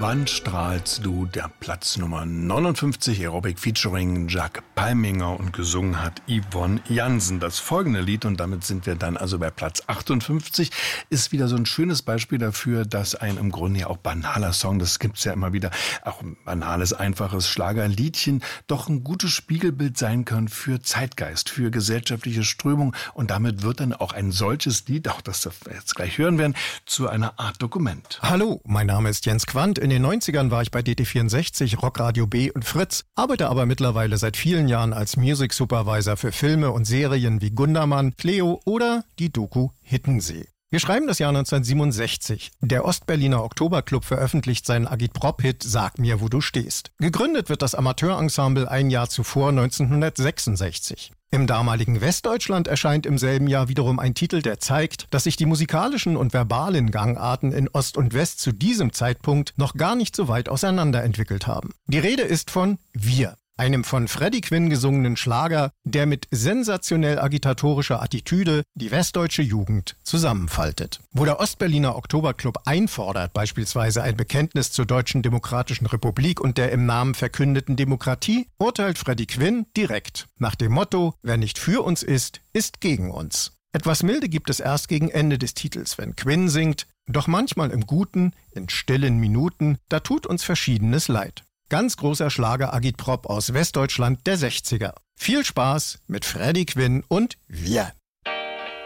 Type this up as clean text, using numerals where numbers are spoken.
Wann strahlst du? Der Platz Nummer 59, Aerobic featuring Jack Palminger, und gesungen hat Yvonne Jansen. Das folgende Lied, und damit sind wir dann also bei Platz 58, ist wieder so ein schönes Beispiel dafür, dass ein im Grunde ja auch banaler Song, das gibt's ja immer wieder, auch ein banales, einfaches Schlagerliedchen, doch ein gutes Spiegelbild sein kann für Zeitgeist, für gesellschaftliche Strömung, und damit wird dann auch ein solches Lied, auch das wir jetzt gleich hören werden, zu einer Art Dokument. Hallo, mein Name ist Jens Quandt. In den 90ern war ich bei DT64, Rockradio B und Fritz, arbeite aber mittlerweile seit vielen Jahren als Music Supervisor für Filme und Serien wie Gundermann, Cleo oder die Doku Hittensee. Wir schreiben das Jahr 1967. Der Ostberliner Oktoberclub veröffentlicht seinen Agitprop-Hit Sag mir, wo du stehst. Gegründet wird das Amateurensemble ein Jahr zuvor, 1966. Im damaligen Westdeutschland erscheint im selben Jahr wiederum ein Titel, der zeigt, dass sich die musikalischen und verbalen Gangarten in Ost und West zu diesem Zeitpunkt noch gar nicht so weit auseinanderentwickelt haben. Die Rede ist von Wir, einem von Freddie Quinn gesungenen Schlager, der mit sensationell agitatorischer Attitüde die westdeutsche Jugend zusammenfaltet. Wo der Ostberliner Oktoberclub einfordert, beispielsweise ein Bekenntnis zur Deutschen Demokratischen Republik und der im Namen verkündeten Demokratie, urteilt Freddie Quinn direkt nach dem Motto: Wer nicht für uns ist, ist gegen uns. Etwas Milde gibt es erst gegen Ende des Titels, wenn Quinn singt: Doch manchmal im Guten, in stillen Minuten, da tut uns Verschiedenes leid. Ganz großer Schlager-Agitprop aus Westdeutschland der 60er. Viel Spaß mit Freddie Quinn und Wir.